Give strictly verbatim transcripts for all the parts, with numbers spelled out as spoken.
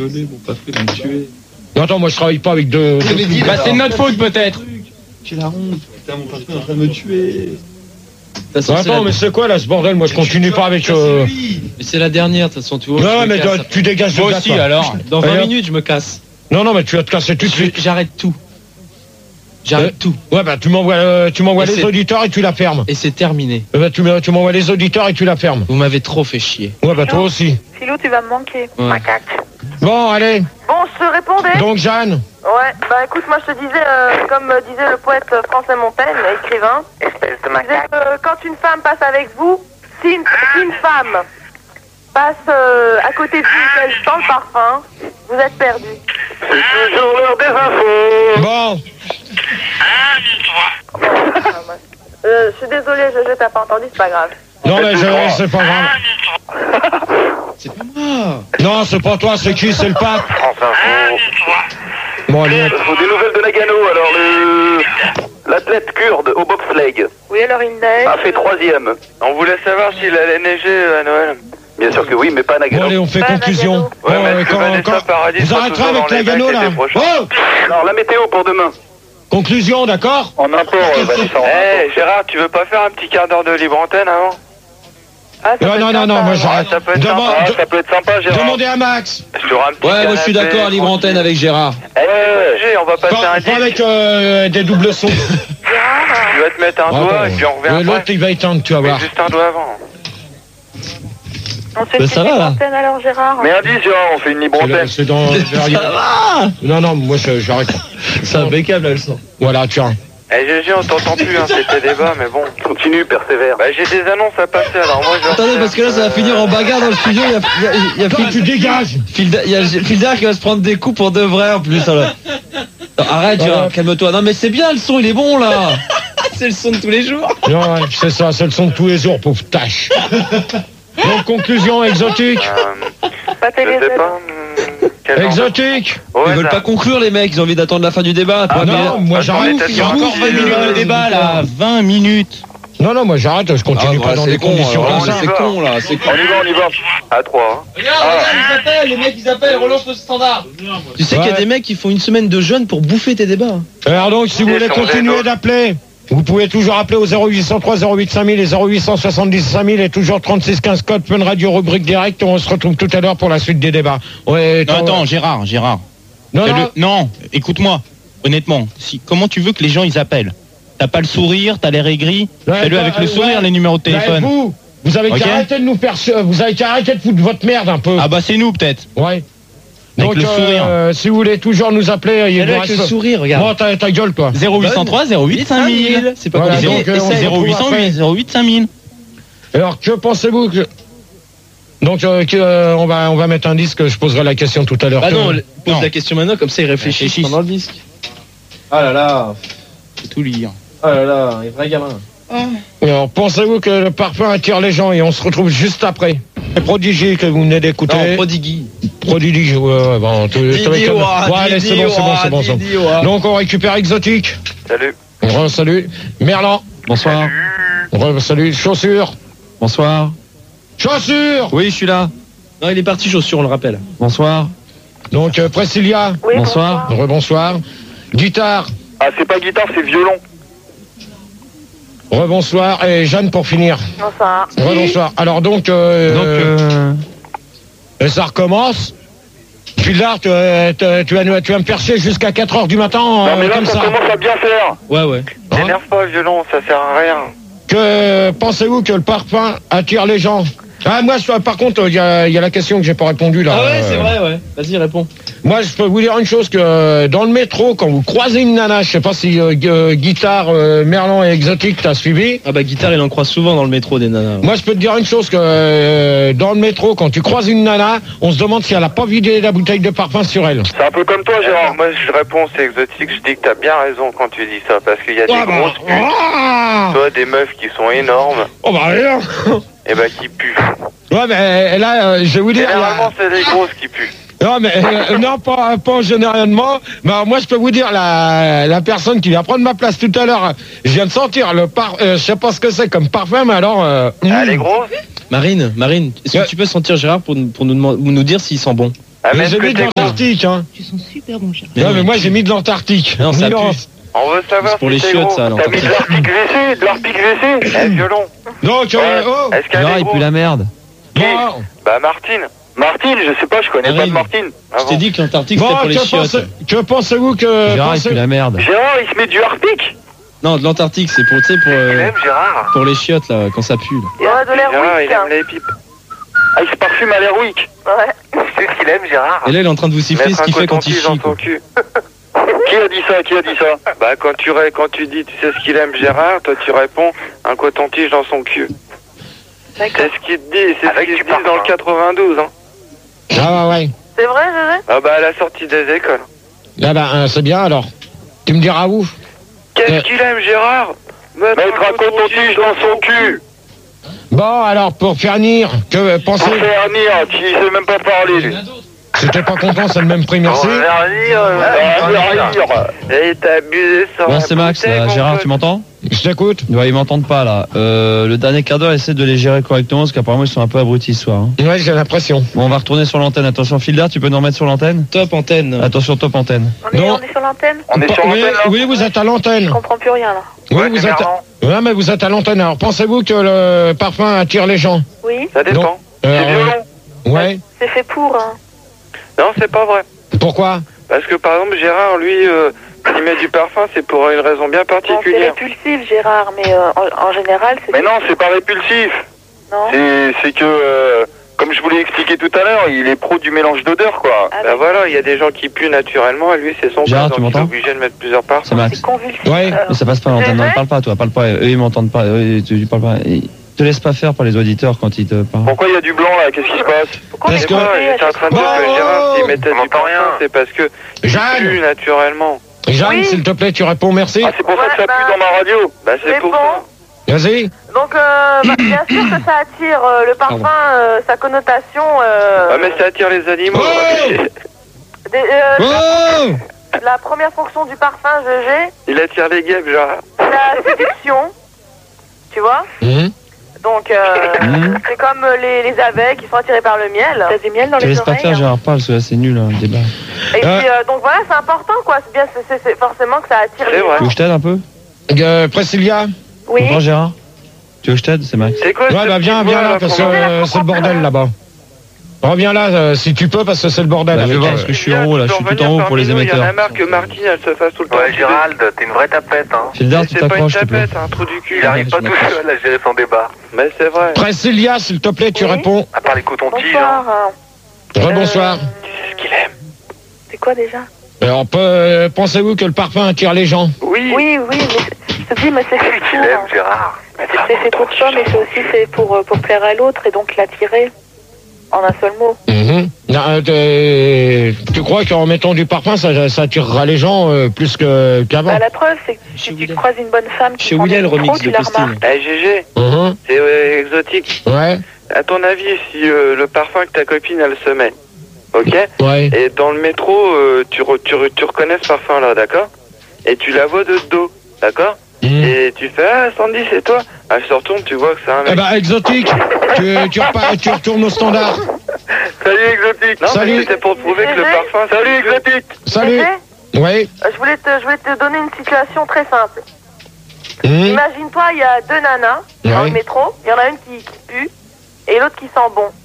déconner, mon patron il va me tuer. Non, attends, moi je travaille pas avec deux. Bah c'est de notre faute peut-être. J'ai la honte. Putain, mon patron est en train de me tuer. Non, attends, mais c'est quoi là ce bordel? Moi je continue pas avec. Euh... Mais c'est la dernière, de toute façon, tu vois. Non, mais toi, tu dégages de Moi là, aussi toi. alors. Dans vingt D'ailleurs- minutes, je me casse. Non, non, mais tu vas te casser tout de Je- suite. J'arrête tout. J'arrête Euh, tout. Ouais, bah tu m'envoies euh, tu m'envoies Et les c'est- auditeurs et tu la fermes. Et c'est terminé. Euh, bah, tu m'en- tu m'envoies les auditeurs et tu la fermes. Vous m'avez trop fait chier. Ouais, bah toi aussi. Philou, tu vas me manquer. Ouais. Macaque. Bon, allez. Bon, je te répondais. Donc, Jeanne. Ouais, bah écoute, moi je te disais, euh, comme euh, disait le poète Français Montaigne, écrivain, espèce de macaque. Euh, quand une femme passe avec vous, si une, si une femme passe euh, à côté de vous, qu'elle sent le parfum, vous êtes perdu. C'est toujours l'heure des infos. Bon. Euh, je suis désolée, je, je t'ai pas entendu, c'est pas grave. Non, mais je, c'est pas grave. C'est pas moi. Non, c'est pas toi, c'est qui? C'est le pape. France Info. Bon, allez. Faut des nouvelles de Nagano. Alors, le... l'athlète kurde au bobsleigh Oui, alors il neige. a fait troisième. On voulait savoir s'il allait neiger à Noël. Bien sûr que oui, mais pas à Bon, Nagano. allez, on fait Ouais, conclusion. Nagano. Bon, Ouais, mais euh, est-ce que quand, Vanessa quand- Paradis vous sera arrêterez toujours avec dans la les gano mecs là. l'été prochain Oh, Alors, la météo pour demain. conclusion, d'accord? En import, Vanessa. en Eh import. Gérard, tu veux pas faire un petit quart d'heure de libre antenne avant? Ah, ça Non, peut non, être non, non, sympa, moi ouais. j'arrête. Ah, ça peut être Demande- sympa. Ah, de- ça peut être sympa, Gérard. Demandez à Max. Je te un petit Ouais, moi je suis canapé, d'accord, libre tranquille. antenne avec Gérard. Eh, G, on va passer Pas, un pas disque. avec euh, des doubles sons. Gérard, Tu vas te mettre un doigt Attends. et puis on revient Euh, L'autre après. il va éteindre, tu vas Mais voir. juste un doigt avant. on fait Mais une ça petite va, là. antenne alors, Gérard. Mais un dix, Gérard, on fait une libre C'est le- antenne. C'est dans. derrière. Non, non, moi je- j'arrête. C'est impeccable, elle sent. Voilà, tiens. Eh G G, on t'entend plus, hein, c'était débat, mais bon. Continue, persévère. Bah j'ai des annonces à passer, alors moi je vais Attendez, refaire, parce que là, ça va euh, finir en bagarre dans le studio. Il y a, il y a, il y a Toi, Phil- tu dégages. Phil- il y a Phildar qui va se prendre des coups pour de vrai en plus. Alors. Non, arrête, Gérard, Ouais. calme-toi. Non, mais c'est bien, le son, il est bon là. C'est le son de tous les jours. Non, ouais, c'est ça, c'est le son de tous les jours, pauvre tâche. Donc, conclusion, exotique. euh, Pas Je télé. sais pas. hum, quel genre de- Exotique. Ouais, Ils veulent ça- pas conclure, les mecs. Ils ont envie d'attendre la fin du débat. Ah Ouais, mais- non, moi Attends, j'arrête. mais t'as Il y a dit encore encore vingt minutes de euh, débat là. vingt minutes. Non, non, moi j'arrête, je continue Ah, pas bah, dans c'est des con, conditions alors, comme ça. c'est con là, c'est con. On y va, on y va. À trois. hein. Regarde, regarde, ils appellent, les mecs ils appellent, relance le standard. Tu sais qu'il y a Ouais. des mecs qui font une semaine de jeûne pour bouffer tes débats. Alors donc, si vous voulez Échanger continuer d'autres. d'appeler, vous pouvez toujours appeler au zéro huit cent trois zéro huit cinq mille et zéro huit cent soixante-dix cinq mille et toujours trente-six quinze code Fun Radio rubrique direct. On se retrouve tout à l'heure pour la suite des débats. Ouais, Non, attends, attends, Gérard, Gérard. non, Fais-le- non, Non, écoute-moi. Honnêtement, si, comment tu veux que les gens ils appellent? T'as pas le sourire, t'as l'air aigri. Ouais, Fais-le bah, avec le euh, sourire, ouais. les numéros de Bah, téléphone. vous, vous avez Ok. qu'à arrêter de nous faire, ce- vous avez qu'à arrêter de foutre votre merde un peu. Ah bah c'est nous peut-être. Ouais. Avec Donc, le sourire. euh, si vous voulez toujours nous appeler, il Fais-le vous avec le reste- sourire, regarde. Bon, ta, ta gueule, toi. zéro huit cent trois zéro huit cinq mille. C'est pas Voilà, compliqué. donc, euh, on Essaye. se zéro huit cent huit zéro huit cinq mille. Alors, que pensez-vous que... Donc, euh, que, euh, on, va, on va mettre un disque, je poserai la question tout à l'heure. Bah Que- non, le- pose Non. la question maintenant, comme ça ils réfléchissent Réfléchissent. pendant le disque. Ah là là, Faut tout lire. ah là là, un vrai gamin. Alors, pensez-vous que le parfum attire les gens et on se retrouve juste après. Le Prodigy que vous venez d'écouter. Non, Prodigui. Prodigy, ouais, ouais, bon, tu- tu- Didi, tu- ouah, ouais, allez, Didi, c'est bon, c'est bon, ouah, c'est bon, c'est bon. Didi, ouah. Donc, on récupère Exotique. Salut. Re, salut. Merlan. Bonsoir. Re, salut. Chaussures. Bonsoir. Chaussures. Oui, je suis là. Non, il est parti chaussure, on le rappelle. Bonsoir. Donc, euh, Priscilla. Oui, Bonsoir. Rebonsoir. Guitare. Ah, c'est pas guitare, c'est violon. Rebonsoir. Et Jeanne pour finir. Bonsoir. Rebonsoir. Alors, donc, euh, Donc, euh... et ça recommence. Puis là, tu, euh, tu, tu vas, tu vas me faire chier jusqu'à quatre heures du matin, Non, euh, mais là, comme ça ça. commence à bien faire. ouais, ouais. Hein T'énerve pas, violon, ça sert à rien. Que pensez-vous que le parfum attire les gens? Ah, moi, je- par contre, il y a, il y a la question que j'ai pas répondu là. Ah ouais, Euh, c'est vrai, ouais. Vas-y, réponds. Moi, je peux vous dire une chose que euh, dans le métro, quand vous croisez une nana, je sais pas si euh, gu- euh, guitare, euh, Merlan et Exotique, t'as suivi. Ah bah, guitare, il en croise souvent dans le métro des nanas. Moi, je peux te dire une chose que euh, dans le métro, quand tu croises une nana, on se demande si elle a pas vidé la bouteille de parfum sur elle. C'est un peu comme toi, Gérard, Gérard. moi je réponds, c'est exotique, je dis que t'as bien raison quand tu dis ça, parce qu'il y a des Ah bah, grosses putes, ah toi des meufs qui sont énormes, oh bah rien. et bah qui puent. Ouais, mais euh, là, euh, je vais vous dire. Généralement c'est les grosses qui puent. Non, mais euh, non, pas, pas généralement. Mais alors, moi, je peux vous dire, la, la personne qui vient prendre ma place tout à l'heure, je viens de sentir le par, euh, je sais pas ce que c'est comme parfum, mais alors. Euh, Ah, mm. les grosses Marine, Marine, est-ce Ouais. que tu peux sentir Gérard pour, nous- pour nous, demand- nous dire s'il sent bon? Ah, Mais mais j'ai est-ce mis que de t'es con? l'Antarctique, hein. Tu sens super bon, Gérard. Non, mais moi j'ai mis de l'Antarctique. Non, ça Nuance. On veut savoir C'est pour si les t'es chiottes, gros. ça, T'as mis de l'Arctic V C, de l'Arctic V C. Eh, violon. Donc, Ouais. euh, oh, Est-ce qu'elle Gérard, est il pue grosse? la merde. Qui? bon, Bah, Martine. Martine, je sais pas, je connais pas Arrive. de Martine. Ah Je t'ai bon. dit que l'Antarctique c'était bon, pour les que, chiottes. pense, que pensez-vous que... Gérard, il pensez- pue la merde. Gérard, il se met du Arctic. Non, de l'Antarctique, c'est pour, tu sais, pour, Il euh, aime Gérard. pour les chiottes, là, quand ça pue. Là. Il y a de l'air Gérard, il weak. aime les pipes. Ah, il se parfume à l'Airwick. Ouais. C'est ce qu'il aime, Gérard. Et là, il est en train de vous siffler Mettre ce un qu'il fait quand il coton-tige dans chie. son quoi. cul. Qui a dit ça? Qui a dit ça? Bah, quand tu, ré- quand tu dis tu sais ce qu'il aime, Gérard, toi tu réponds un coton-tige dans son cul. C'est ce qu'il te dit, c'est ce qu'ils se disent dans le quatre-vingt-douze. Hein. Ah ouais, ouais. C'est vrai, Gégé? Ah bah, à la sortie des écoles. Ah bah, euh, c'est bien alors. Tu me diras où? Qu'est-ce Euh. qu'il aime, Gérard? Mettre, un coton-tige dans son cul. Bon, alors, pour finir, que Pour pensez... faire venir, tu sais même pas parler, lui. Si t'es pas content, c'est le même prix, merci. Et t'as abusé ça. Bon, c'est Max, là. Gérard, tu m'entends? Je t'écoute. Ouais, ils m'entendent pas, là. Euh, le dernier quart d'heure, essaie de les gérer correctement, parce qu'apparemment, ils sont un peu abrutis ce soir. Hein. Ouais, j'ai l'impression. Bon, on va retourner sur l'antenne. Attention, Filda, tu peux nous remettre sur l'antenne? Top antenne. Attention, top antenne. On est, Non. on est sur l'antenne? On est sur oui, l'antenne, là? oui, vous êtes à Je l'antenne. comprends plus rien là. Oui, Ouais, vous c'est êtes. marrant. Ouais, mais vous êtes à l'antenne. Alors, pensez-vous que le parfum attire les gens? Oui, Ça dépend. Euh, C'est violon. Ouais. c'est fait pour. Hein. Non, c'est pas vrai. Pourquoi? Parce que par exemple, Gérard, lui, euh, il met du parfum, c'est pour une raison bien Bon, c'est particulière. répulsif, Gérard, mais euh, en, en général, c'est. Mais non, c'est pas répulsif. Non. C'est c'est que, euh, comme je vous l'ai expliqué tout à l'heure, il est pro du mélange d'odeurs, quoi. Ah, Bah oui. voilà, il y a des gens qui puent naturellement, et lui, c'est son Gérard, cas, tu donc il est m'entends obligé de mettre plusieurs parfums. C'est Max. C'est convulsif. Ouais. euh, Mais ça passe pas à l'antenne. Non, Gégé parle pas, toi, parle pas. Eux, ils m'entendent pas. Eux, tu, tu parles pas. Ils te laissent pas faire par les auditeurs quand ils te parlent. Pourquoi il y a du blanc, là? Qu'est-ce qui se passe? Pourquoi on Parce est que- Moi, coupé à j'étais en chaque train de dire fois. que Gérard, s'il Oh, mettait on du entend parfum, rien. c'est parce que il Jeanne. pue naturellement. Jeanne, Oui. s'il te plaît, tu réponds merci. Ah, c'est pour ça que ça Ouais, pue bah, dans ma radio. Bah, c'est mais pour bon. ça. Vas-y. Donc, euh, bah, bien sûr que ça attire euh, le parfum, euh, sa connotation. Euh, Ah, mais ça attire les animaux. Oh des- euh, Oh La première fonction du parfum, Gégé, Il attire les guêpes, Gérard. c'est la séduction. Tu vois? Mhm. Donc, euh, Mhm. c'est comme euh, les, les abeilles qui sont attirées par le miel. T'as du miel dans Tu les laisses pas oreilles. faire, Gérard, parle, parce que là, c'est nul, hein, le débat. Et Euh. puis, euh, donc voilà, c'est important, quoi. C'est bien, c'est- c'est c'est forcément que ça attire C'est les vrai. Tu veux gens. que je t'aide un peu? Euh, Priscilla. Oui. Bonjour, Gérard. Tu veux que je t'aide? C'est Max. C'est quoi Ouais, cette bah viens, petite viens voix, là, parce que qu'on entend euh, c'est le bordel là-bas. Reviens là, euh, si tu peux, parce que c'est le bordel. Bah, je vais avec, voir, euh, parce que je suis en haut, là, je suis tout en haut pour les Il y en a émetteurs. marre que Martine, elle se fasse tout le temps. Ouais, Gérald, t'es une vraie tapette, hein. Fildar, tu C'est pas une t'accroches, s'il te plaît. tapette, un trou du cul. Il arrive je pas tout m'accroche. seul à gérer son débat. Mais c'est vrai. Priscilla, s'il te plaît, tu Oui. réponds. À part les cotons-tiges, hein. Bonsoir. Rebonsoir. C'est ce qu'il aime. C'est quoi déjà? Alors, peu- euh, pensez-vous que le parfum attire les gens? Oui. Oui, oui, mais je te dis, mais c'est fait Tu pour. l'aimes, Gérard. C'est c'est fait pour ça, mais c'est aussi fait pour, euh, pour plaire à l'autre et donc l'attirer en un seul mot. Mhm. Non, euh, euh, tu crois qu'en mettant du parfum, ça, ça attirera les gens euh, plus que- qu'avant? Bah, la preuve, c'est que si tu William. croises une bonne femme qui Chez prend William, des le remix micros, tu de la Postine. remarques. Eh, G G, Mhm. c'est euh, exotique. Ouais, À ton avis, si euh, le parfum que ta copine, elle se met, ok? ouais. Et dans le métro, euh, tu, re- tu, re- tu reconnais ce parfum-là, d'accord? Et tu la vois de dos, d'accord? Mhm. Et tu fais, ah, Sandy, c'est toi? Elle se retourne, tu vois que c'est un mec. Eh ben, exotique, tu, tu, repars- tu retournes au standard. Salut, exotique! Non, Salut. mais c'était pour te prouver que le Gégé. parfum... Salut, exotique! Salut. Gégé, Oui. euh, je voulais, te, je voulais te donner une situation très simple. Mhm. Imagine-toi, il y a deux nanas dans Ouais. le métro. Il y en a une qui, qui pue et l'autre qui sent bon.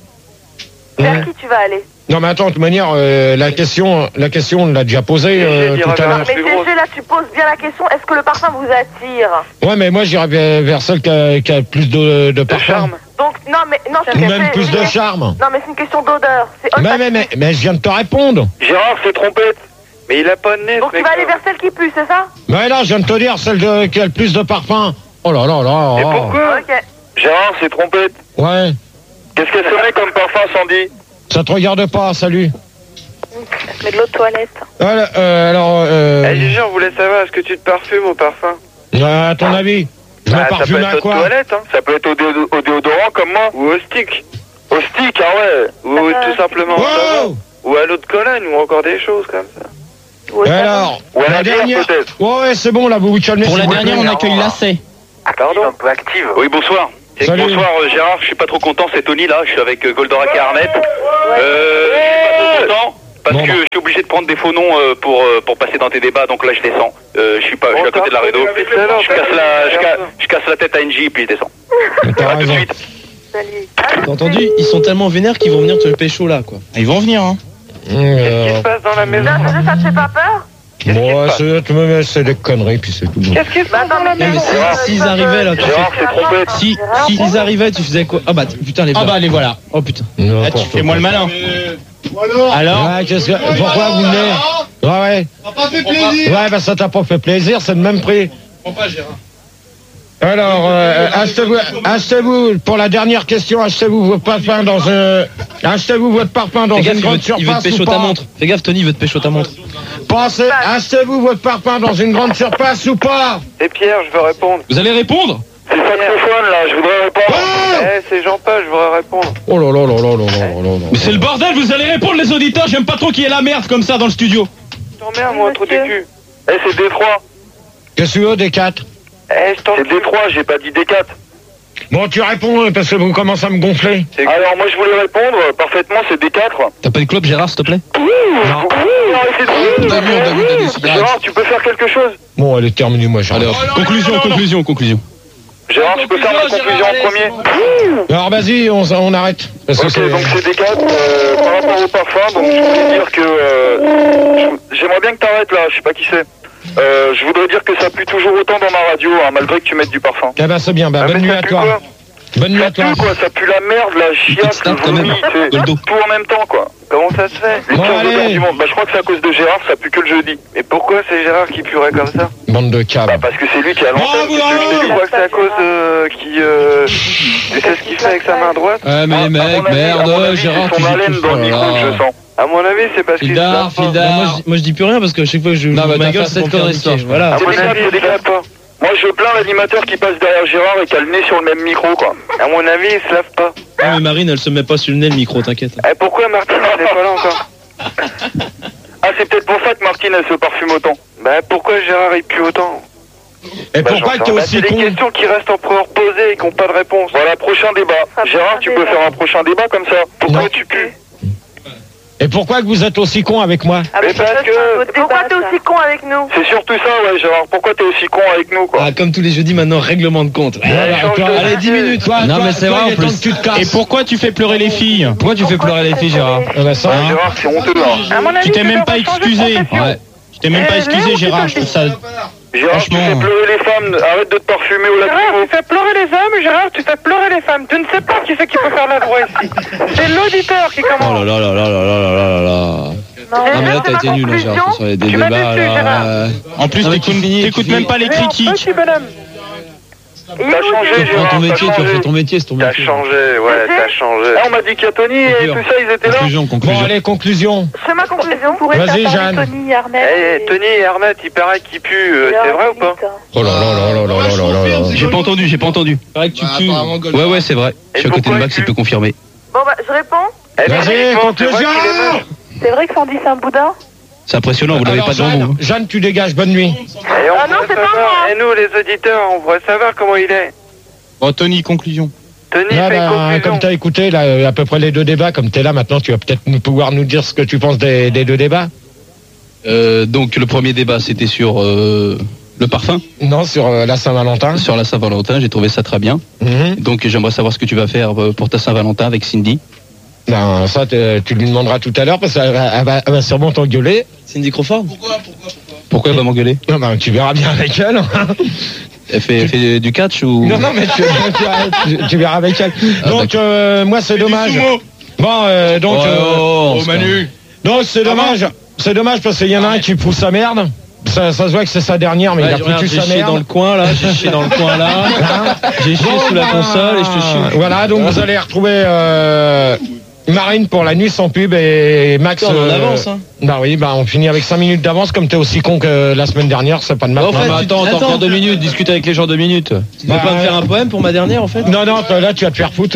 Vers Ouais. qui tu vas aller? Non, mais attends, de toute manière, euh, la question, la question, on l'a déjà posée euh, J'ai dit tout à regarde. l'heure. Mais plus G G, grosse. là, tu poses bien la question. Est-ce que le parfum vous attire? Ouais, mais moi, j'irais vers, vers celle qui a, qui a plus de, de De parfum. charme. Donc, non, mais non, c'est Ou même c'est- plus de c'est- charme. Non, mais c'est une question d'odeur. C'est Mais, olfactif. mais, mais, mais je viens de te répondre. Gérard, c'est trompette. Mais il a pas de nez, Donc, ce tu vas aller mec-là. vers celle qui pue, c'est ça? Mais là, je viens de te dire, celle de- qui a le plus de parfum. Oh là là là. Et oh. pourquoi? Ok. Gérard, c'est trompette. Ouais, Qu'est-ce qu'elle se met comme parfum, Sandy? ça te regarde pas, salut. Mais de l'eau de toilette. Voilà, euh, alors, euh, Eh, Gégé, on voulait savoir, est-ce que tu te parfumes au parfum? euh, à ton avis, je me Bah, ça peut parfume être à aux quoi? toilettes, hein. Ça peut être au, déo- au déodorant comme moi. Ou au stick. Au stick, ah ouais. Ou Euh, tout simplement au savon. Wow. Ou à l'eau de Cologne, ou encore des choses comme ça. Ou au savon. Alors, Ou à la la bière, dernière. peut-être. Ouais, ouais, c'est bon, là, vous vous calmez. Pour la s'il vous dernière, plaît. on accueille Lacet. Active, un peu active. Oui, bonsoir. C'est Salut. bonsoir euh, Gérard, je suis pas trop content, c'est Tony là, je suis avec euh, Goldorak et Arnett. Euh, je suis pas trop content. parce Bon, que bah. je suis obligé de prendre des faux noms euh, pour, euh, pour passer dans tes débats, donc là je descends. Euh, je suis pas, je suis à côté de la rédo. Je casse la, je casse, je casse la tête à N J et puis je descends. T'as À tout de raison. suite. Salut. T'as entendu? Ils sont tellement vénères qu'ils vont venir te le pécho là, quoi. Ils vont venir, hein. Euh, passe dans la maison? Non, ça, ça te fait pas peur? Bon, c'est tu me- c'est des conneries, puis c'est tout. Qu'est-ce qui se Bah attends, mais, mais si- euh, s'ils ils peuvent, arrivaient, là, euh, tu Gérard s'est trompé. Si, si. S'ils arrivaient, tu faisais quoi? Ah bah, putain, les Ah voilà. bah, les voilà. Oh putain. Ah, tu fais moi le malin. Alors Ouais, qu'est-ce que, pourquoi vous venez? Ouais, ouais. Ça m'a pas fait plaisir. Ouais, bah ça t'a pas fait plaisir, c'est le même prix. Prends pas, Gérard. Alors, euh, achetez-vous, achetez-vous, pour la dernière question, achetez-vous votre parfum dans un, achetez-vous votre parfum dans Fais gaffe, une il veut, grande te- il veut te surface pécho ou ta pas? montre. Fais gaffe, Tony, il veut te pécho ta montre. Pensez, achetez-vous votre parfum dans une grande surface ou pas? C'est Pierre, je veux répondre. Vous allez répondre? C'est le saxophone là, je voudrais répondre. Oh Eh, c'est Jean-Paul, je voudrais répondre. Oh là là là là là là là là. Mais c'est le bordel, vous allez répondre les auditeurs, j'aime pas trop qu'il y ait la merde comme ça dans le studio. T'emmerdes, moi, trop Monsieur. déçu. Eh, c'est D trois. Qu'est-ce que tu veux, des quatre? Eh, je t'en C'est D trois, j'ai pas dit D quatre. Bon, tu réponds, parce que vous commencez à me gonfler. Alors, moi, je voulais répondre euh, parfaitement, c'est D quatre. T'as pas de clope, Gérard, s'il te plaît? Non. Arrêtez de- T'as vu, t'as vu, t'as vu, c'est grave. Gérard, tu peux faire quelque chose? Bon, elle est terminée, moi, Charles. Allez hop. Conclusion, conclusion, conclusion. Gérard, tu peux faire ma conclusion en premier? Alors, vas-y, on, on arrête. Parce que Ok, c'est- donc c'est D quatre. Euh, par rapport au parfum, donc je voulais dire que... euh, je- J'aimerais bien que t'arrêtes là, je sais pas qui c'est. Euh, je voudrais dire que ça pue toujours autant dans ma radio, hein, malgré que tu mettes du parfum. Eh ben, c'est bien, bah, Ah, bonne mais nuit ça à pue toi. quoi? Bonne nuit à Ça toi. pue quoi, ça pue la merde, la chiasse, stab le quand même, vomi, c'est dans le dos. tout en même temps quoi. Comment ça se fait? Les Bon, pires allez. odeurs du monde. Bah je crois que c'est à cause de Gérard, ça pue que le jeudi. Mais pourquoi c'est Gérard qui puerait comme ça? Bande de câbles. Bah parce que c'est lui qui a l'antenne. Bravo, Qu'est-ce que je te dis? Je crois que c'est à cause euh, qui... Euh... Tu sais ce qu'il fait avec sa main droite? Ouais, mais Ah, les à mecs, mon avis- à mon merde, avis, Gérard, c'est tu son dis haleine tout, dans le micro voilà. que je sens. À mon avis, c'est parce qu'il se Fildar, lave pas. Fildar. Moi je, moi je dis plus rien parce que à chaque fois que je Non, joue bah, ma t'as gueule fait c'est cette pour faire connerie, niquer. ça. Voilà. À mon avis, c'est des gars pas. Moi, je plains l'animateur qui passe derrière Gérard et qui a le nez sur le même micro, quoi. À mon avis, il se lave pas. Ah, mais Marine elle se met pas sur le nez le micro, t'inquiète. Eh, pourquoi Martine, elle est pas là encore? Ah, c'est peut-être pour ça que Martine, elle se parfume autant. Bah, pourquoi Gérard, il pue autant? Et Bah, pourquoi j'en sais t'es rien. Bah, aussi c'est con? des questions qui restent encore posées et qui n'ont pas de réponse. Voilà, prochain débat. Ah, Gérard, tu peux débat. faire un prochain débat comme ça? Pourquoi Non. tu pues? Et pourquoi que vous êtes aussi con avec moi? Ah, Mais mais parce ça, que- c'est un autre Pourquoi t'es aussi con avec nous? C'est surtout ça, ouais, Gérard. Pourquoi t'es aussi con avec nous, quoi? Ah, comme tous les jeudis maintenant, règlement de compte. Voilà, change toi, de allez, sujet. dix minutes. Toi, Non, toi, mais c'est toi, vrai, il est en temps plus. que tu te casses. Et pourquoi tu fais pleurer les filles? Pourquoi tu fais pleurer les filles, Gérard? Ah bah, ça, Ouais, Gérard, c'est honteux, hein. À mon avis, Tu t'es tu même devrais pas changer de excusé. profession. Ouais. Je t'ai même pas Eh, excusé, Léon, Gérard, je tu trouve ça... Gérard, tu Franchement. fais pleurer les femmes. Arrête de te parfumer au Gérard, lacrymo. tu fais pleurer les hommes, Gérard, tu fais pleurer les femmes. Tu ne sais pas qui c'est qui peut faire la loi ici. C'est l'auditeur qui Oh commence. là là là là là là là là là. Non, Ah, mais là, c'est t'as ma été nul, là, conclusion. Gérard, sur les Tu m'as débats, déçu, Gérard. là. euh, En plus, Ah, mais t'écoutes tu finis, t'écoutes tu même finis. pas les Mais en critiques. petit bonhomme. Il T'as est où, changé, Dieu Tu vas faire ton Gérard, métier, t'as tu vas faire changé. ton métier, c'est ton T'as métier. changé, ouais, t'as changé. Ah, on m'a dit qu'il y a Tony et Conclusion. tout ça, ils étaient là. Conclusion, Bon, conclusion. allez, conclusion. C'est ma conclusion. Vas-y, Jeanne. Tony, Arnett. Eh, Tony et Arnett, il paraît qu'ils puent, euh, c'est vrai ou pas? Oh là là là là là là là là là. J'ai pas entendu, j'ai pas entendu. Pareil que tu Bah, pues. apparemment, Gold. Ouais, ouais, c'est vrai. Je suis à côté de Max, il peut confirmer. Bon, bah, je réponds. Eh, Vas-y, mais c'est vrai conclusion. qu'il est moche. C'est vrai que Sandy, c'est un boudin? C'est impressionnant, vous l'avez Alors, pas devant Jeanne, vous. Jeanne, tu dégages, bonne nuit. Et on Ah non, voudrait c'est pas savoir- moi. Et nous, les auditeurs, on voudrait savoir comment il est. Bon, Tony, conclusion. Tony Là, fait une bah, conclusion. comme tu as écouté là, à peu près les deux débats, comme tu es là maintenant, tu vas peut-être nous pouvoir nous dire ce que tu penses des, des deux débats. Euh, donc, le premier débat, c'était sur euh, le parfum, Non, sur euh, la Saint-Valentin. sur la Saint-Valentin. J'ai trouvé ça très bien. Mhm. Donc, j'aimerais savoir ce que tu vas faire euh, pour ta Saint-Valentin avec Cindy. Ben, ça, t'es- tu lui demanderas tout à l'heure parce qu'elle va, elle va- elle va sûrement t'engueuler. Cindy Crawford. Pourquoi, pourquoi, pourquoi Pourquoi elle va m'engueuler? Non, ben, tu verras bien avec elle. hein. Elle fait, elle fait du catch ou? Non, non, mais tu, tu- tu- tu verras avec elle. Ah, donc, euh, moi, c'est dommage. Bon, euh, donc, Ouais, euh, oh, on se calme. donc c'est dommage. C'est dommage parce qu'il y en a un qui pousse sa merde. Ça, ça se voit que c'est sa dernière, mais Ouais, il a regarde, foutu j'ai sa chié merde. dans le coin là, j'ai chié dans le coin là, Hein j'ai chié Bon, sous la ben, console et je te chie. Voilà, donc vous allez retrouver euh, Marine pour la nuit sans pub et Max. On en euh, avance, hein. Bah oui, bah on finit avec cinq minutes d'avance comme t'es aussi con que la semaine dernière, c'est pas de mal. En fait, Non, mais tu- attends, t'as attends. encore deux minutes, discute avec les gens deux minutes. Tu peux Bah, pas me ouais. faire un poème pour ma dernière en fait? Non, non, là tu vas te faire foutre.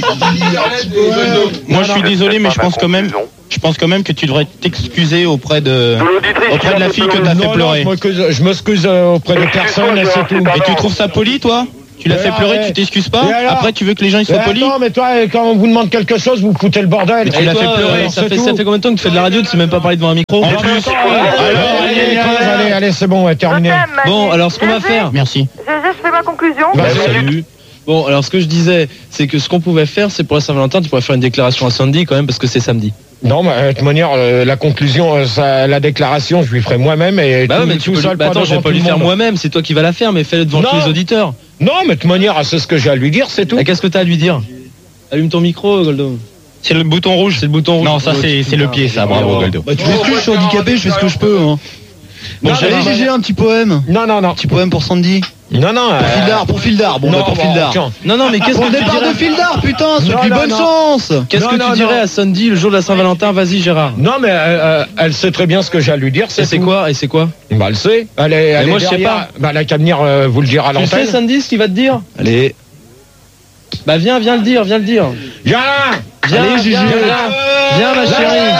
Moi, je suis désolé, mais je pas ma pense quand même, conclusion. je pense quand même que tu devrais t'excuser auprès de, De l'auditrice auprès qui de la a fille fait que pleurer. t'as fait Non, pleurer. non, je m'excuse- je m'excuse euh, auprès de Excuse-moi, personne et Gérard, c'est tout. c'est pas Et tu Non. trouves ça poli, toi? Tu l'as Mais fait là, pleurer, ouais. tu t'excuses pas. Et alors Après, tu veux que les gens ils soient Mais polis. attends, mais toi, quand on vous demande quelque chose, vous foutez le bordel. Mais tu l'as toi, fait pleurer, euh, ça, c'est fait, tout. ça fait combien de temps que tu fais de la radio, tu sais même pas parler devant un micro? En Mais plus, attends, alors, allez, allez, allez, allez, allez, allez, c'est bon, ouais, Je terminé. t'aime, Manu. Bon, alors ce qu'on va Gégé, faire. Merci. Gégé, je fais ma conclusion. Bah, Bah, salut. Bon, alors ce que je disais, c'est que ce qu'on pouvait faire, c'est pour la Saint-Valentin, tu pourrais faire une déclaration à Sandy quand même, parce que c'est samedi. Non, mais de toute manière, euh, la conclusion, euh, ça, la déclaration, je lui ferai moi-même et Bah tout, ouais, mais tu tout peux lui... seul, bah pas attends, je vais devant pas tout lui le faire monde. moi-même, c'est toi qui vas la faire, mais fais-le devant Non. tous les auditeurs. Non, mais de toute manière, c'est ce que j'ai à lui dire, c'est tout. Ah, qu'est-ce que t'as à lui dire? Allume ton micro, Goldo. C'est le bouton rouge. C'est le bouton rouge. Non, ça c'est c'est le pied, ça. Bravo, Goldo. Bah, tu m'excuses, je suis handicapé, je fais ce que je peux. Hein. Bon, Non, j'allais non, G G un petit poème. Non, non, non. Petit poème pour Sandy. Non, non. Pour Fildar, pour Fildar. Bon, non, bah, pour bon, Fildar. tiens. Non, non, mais qu'est-ce Pour que le tu départ dirais... de Fildar, putain, Non, souhaite-lui non, bonne non. chance. Qu'est-ce Non, que non, tu dirais non. à Sandy le jour de la Saint-Valentin? Vas-y, Gérard. Non, mais euh, elle sait très bien ce que j'ai à lui dire, c'est Et c'est tout. quoi? Et c'est quoi? Bah, elle sait. Elle est, elle Mais est moi, je sais derrière. pas. Bah, elle a qu'à venir euh, vous le dire à Tu sais, l'antenne. Sandy, ce qu'il va te dire? Allez. Bah viens, viens le dire, viens le dire. Viens Viens, Allez, Gégé. viens, viens, viens, ma chérie.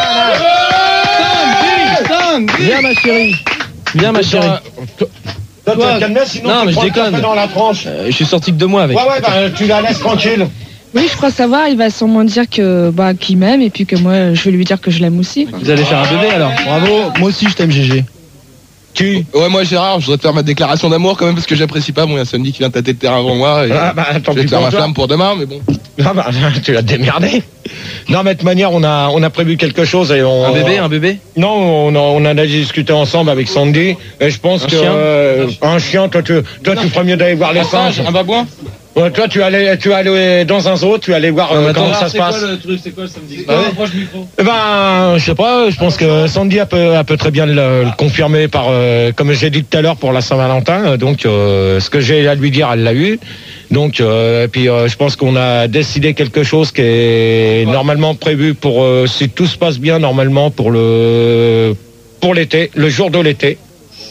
Viens, ma chérie. Viens, ma chérie. Toi, tu vas te calmer, sinon Non, tu mais je prends le déconne. café dans la tranche. Euh, je suis sorti que deux mois avec. Ouais, ouais, bah, tu la laisses tranquille. Oui, je crois savoir, il va sûrement dire que bah qu'il m'aime et puis que moi je vais lui dire que je l'aime aussi. quoi. Vous allez faire un bébé alors? Bravo, moi aussi je t'aime G G. Qui Ouais, moi Gérard, je voudrais te faire ma déclaration d'amour quand même parce que j'apprécie pas. Bon, il y a Sandy qui vient tâter le terrain avant moi. Et Ah, bah, tant je vais pis te faire pour ma toi. flamme pour demain, mais bon. Ah bah, tu vas te démerder. Non, mais de toute manière, on a, on a prévu quelque chose et on. Un bébé, un bébé? Non, on, a- on en a discuté ensemble avec Sandy et je pense Un que chien euh, un chien, toi, tu, toi, tu ferais mieux d'aller voir les singes. Un babouin. Ouais, toi, tu allais, tu allais dans un zoo, tu allais voir euh, comment ça se passe. le truc? C'est quoi le samedi? Bah ouais. Approche le micro. Eh ben, je sais pas. Je pense que Sandy elle peut, elle peut très bien le, le confirmer par, euh, comme j'ai dit tout à l'heure pour la Saint-Valentin. Donc, euh, ce que j'ai à lui dire, elle l'a eu. Donc, euh, et puis, euh, je pense qu'on a décidé quelque chose qui est normalement prévu pour, euh, si tout se passe bien, normalement pour le, pour l'été, le jour de l'été.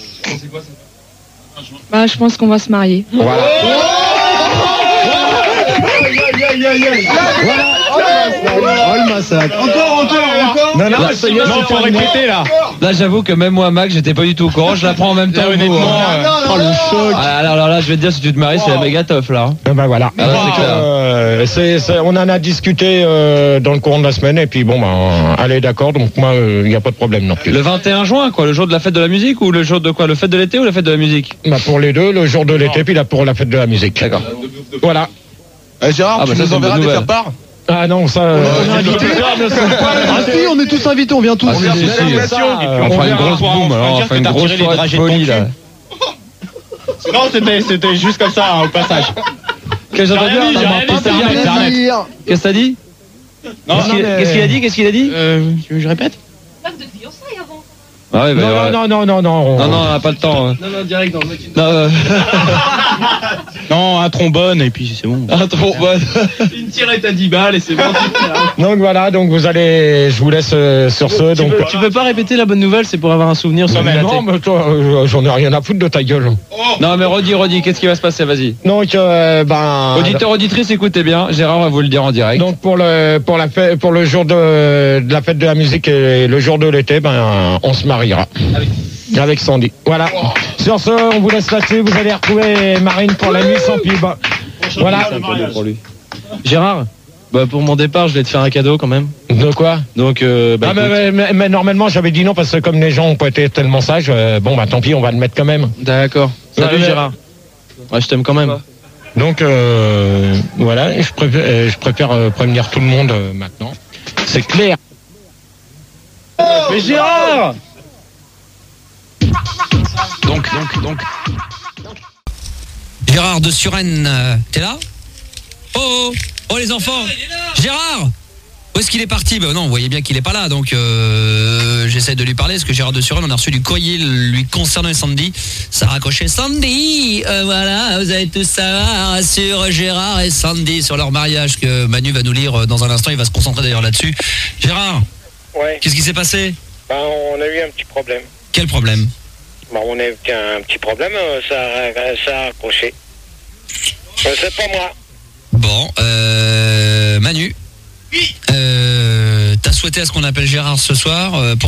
Bah je pense qu'on va se marier. Voilà. Oh le massacre. Encore, encore, encore. Non, non, ça y est, Non, c'est faut terminé. répéter là. Là, j'avoue que même moi, Mac, j'étais pas du tout au courant. Je l'apprends en même temps. Là, que vous, honnêtement, hein. euh, Oh le choc. Ah, alors, alors là, je vais te dire, si tu te maries, c'est la méga teuf là. Eh ben voilà. Ah, Donc, c'est clair. euh, c'est- c'est- on en a discuté euh, dans le courant de la semaine et puis bon, ben, allez, d'accord. Donc moi, il n'y a pas de problème non plus. Le vingt et un juin, quoi, le jour de la fête de la musique ou le jour de quoi? Le fête de l'été ou la fête de la musique? Bah, pour les deux, le jour de l'été, puis là pour la fête de la musique. D'accord. Voilà. Euh, Gérard, Ah, bah, tu ça, nous c'est une enverras bonne des nouvelle. faire-part. Ah non, ça. euh, On est invités. Ah si, on est tous invités, on vient tous. Ah, si, si, si. ça, euh, On fera une verra grosse quoi, on boum, fera alors on dire fera que une t'as grosse tiré les soirée de dragées de ton folie cul. là. Non, c'était c'était juste comme ça hein, au passage. Qu'est-ce que j'ai rien entendu? dit, j'ai T'as rien dit, menti, c'est t'as rien rien dit. dit. Qu'est-ce que t'as dit? Non, Qu'est-ce non, qu'il mais- qu'est-ce qu'il a dit? Qu'est-ce qu'il a dit? Euh, tu veux que je répète? Ah ouais, bah, Non, ouais. non, non, non, non. Non, non, on n'a pas le temps. hein. Non, non, direct dans le mec. Non, euh, Non, un trombone et puis c'est bon. un trombone. Une tirette à dix balles et c'est bon. Donc voilà, donc vous allez, je vous laisse euh, sur ce. Tu Donc. peux, tu peux pas répéter la bonne nouvelle, c'est pour avoir un souvenir sur Non, le mais non, mais toi, euh, j'en ai rien à foutre de ta gueule. Non, mais redis, redis, qu'est-ce qui va se passer? Vas-y. Donc, euh, ben. Auditeur, auditrice, écoutez bien. Gérard va vous le dire en direct. Donc pour le pour la fête, pour le jour de, de la fête de la musique et le jour de l'été, ben on se mariera avec Sandy. Voilà. Sur ce, on vous laisse là-dessus. Vous allez retrouver Marine pour la nuit sans pub. Voilà. Pour lui. Gérard, bah pour mon départ, je vais te faire un cadeau quand même. De quoi? Donc, euh, bah, Ah, mais, écoute. mais- mais- mais normalement j'avais dit non parce que comme les gens ont pas été tellement sages, euh, bon bah tant pis, on va le mettre quand même. D'accord. Salut Ouais, mais- Gérard. Ouais, je t'aime quand même. Donc euh, voilà, et je préfère, euh, je préfère euh, prévenir tout le monde euh, maintenant. C'est clair. Mais Gérard! Donc, donc, donc. Gérard de Suresnes, euh, t'es là? Oh, oh, oh les enfants! Gérard! Où est-ce qu'il est parti? Ben non, vous voyez bien qu'il est pas là, donc euh, j'essaie de lui parler, parce que Gérard de Suresnes, on a reçu du courrier lui concernant Sandy. Ça a raccroché Sandy, euh, voilà, vous allez tout savoir sur Gérard et Sandy, sur leur mariage, que Manu va nous lire dans un instant, il va se concentrer d'ailleurs là-dessus. Gérard, Ouais, qu'est-ce qui s'est passé? ben, on a eu un petit problème. Quel problème? Ben, on a eu un petit problème, euh, ça a, ça a accroché. Euh, c'est pas moi. Bon, euh, Manu. Oui. Euh, t'as souhaité à ce qu'on appelle Gérard ce soir, euh, pourquoi?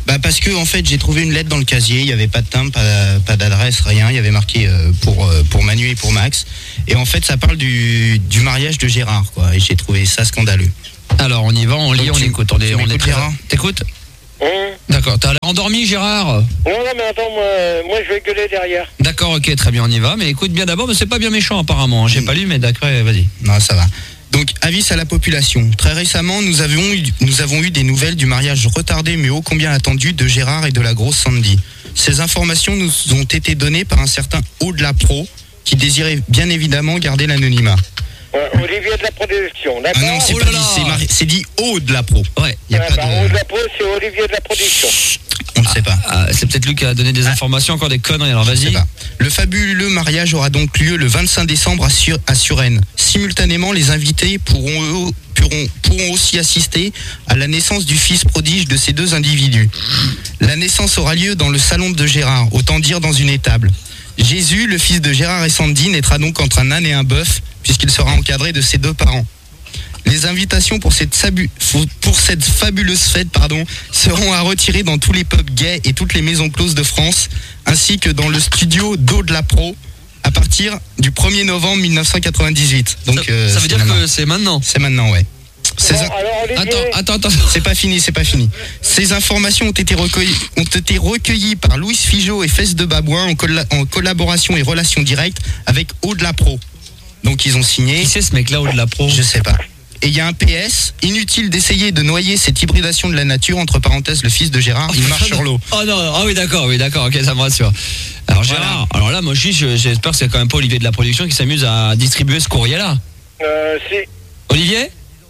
Bah parce que en fait j'ai trouvé une lettre dans le casier, il n'y avait pas de timbre, pas, pas d'adresse, rien, il y avait marqué euh, pour, euh, pour Manu et pour Max. Et en fait ça parle du, du mariage de Gérard, quoi. Et j'ai trouvé ça scandaleux. Alors on y va, on lit, Donc, on tu- écoute. On est, tu on est m'écoutes, très... Gérard T'écoutes Hum. D'accord, t'as l'air endormi Gérard. Non, non, mais attends, moi, moi je vais gueuler derrière. D'accord, ok, très bien, on y va. Mais écoute bien d'abord, mais c'est pas bien méchant apparemment. J'ai pas lu, mais d'accord, vas-y. Non, ça va. Donc, avis à la population. Très récemment, nous avions eu, nous avons eu des nouvelles du mariage retardé mais ô combien attendu de Gérard et de la grosse Sandy. Ces informations nous ont été données par un certain Au-delà Pro qui désirait bien évidemment garder l'anonymat. Ouais, Olivier de la production, d'accord. Ah non, c'est Oh pas là dit, là. c'est, mari- c'est dit Au-delà Pro. Ouais. Il y a Ouais, pas bah, de... de la pro, c'est Olivier de la production. On ne sait pas. Ah, c'est peut-être lui qui a donné des informations, encore des conneries. Alors Je sais vas-y. pas. Le fabuleux mariage aura donc lieu le vingt-cinq décembre à, Sur- à Suresnes. Simultanément, les invités pourront, pourront, pourront aussi assister à la naissance du fils prodige de ces deux individus. La naissance aura lieu dans le salon de Gérard, autant dire dans une étable. Jésus, le fils de Gérard et Sandy, naîtra donc entre un âne et un bœuf, puisqu'il sera encadré de ses deux parents. Les invitations pour cette, sabu- pour cette fabuleuse fête pardon, seront à retirer dans tous les pubs gays et toutes les maisons closes de France, ainsi que dans le studio d'Au-delà Pro, à partir du premier novembre mille neuf cent quatre-vingt-dix-huit. Donc, Ça, euh, ça veut c'est dire maintenant. que c'est maintenant. C'est maintenant, ouais. Ces Bon, in- alors, Olivier, Attends, attends, attends. C'est pas fini, c'est pas fini. Ces informations ont été recueillies, ont été recueillies par Louis Figeaud et Fesses de Babouin en, colla- en collaboration et relation directe avec Au-delà Pro. Donc ils ont signé. Qui c'est ce mec-là Au-delà Pro? Je sais pas. Et il y a un P S, inutile d'essayer de noyer cette hybridation de la nature, entre parenthèses le fils de Gérard, il marche sur l'eau. Oh non, ah oui d'accord, oui d'accord, ok, ça me rassure. Alors Gérard, alors là moi je je- j'espère que c'est quand même pas Olivier de la production qui s'amuse à distribuer ce courrier-là. euh, si. Olivier?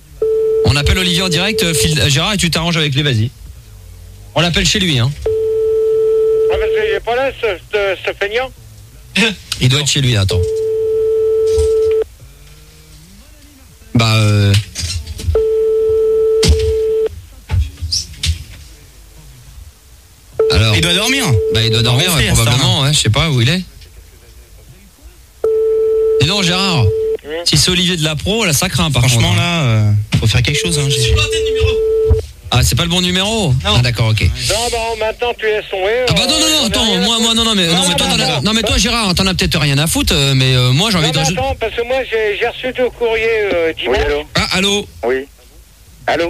On appelle Olivier en direct, euh, fil- euh, Gérard, et tu t'arranges avec lui, vas-y. On l'appelle chez lui, hein. Ah, parce qu'il est pas là, ce, ce, ce feignant. Il doit être chez lui, attends. Bah euh... Alors, Il doit dormir. bah il doit dormir, ronfler ouais, à ce probablement, ouais, je sais pas où il est. Et non Gérard, si c'est Olivier de la Pro, là ça craint par Franchement contre. là, euh, faut faire quelque chose. Hein, j'ai- Ah c'est pas le bon numéro? Ah d'accord, ok. Non, non, maintenant tu es son Ah bah non non non, attends, moi moi non non mais non mais toi t'en as, non mais toi Gérard, t'en as peut-être rien à foutre, euh, mais euh, moi j'ai envie Non, de mais rajouter. attends, parce que moi j'ai j'ai reçu deux courriers euh, dimanche. Oui, allô. Ah allô? Oui. Allô.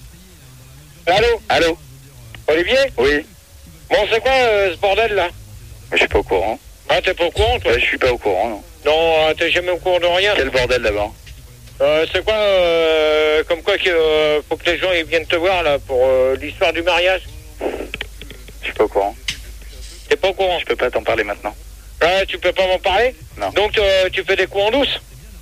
Allô, Allô. Olivier? Oui. Bon, c'est quoi euh, ce bordel là? Je suis pas au courant. Ah, t'es pas au courant toi? Ouais, je suis pas au courant, non. Non, euh, t'es jamais au courant de rien. Quel bordel d'abord. Euh, c'est quoi, euh, comme quoi qu'il euh, faut que les gens ils viennent te voir là pour euh, l'histoire du mariage? Je suis pas au courant. T'es pas au courant? Je peux pas t'en parler maintenant. Ah, tu peux pas m'en parler? Non. Donc euh, tu fais des coups en douce?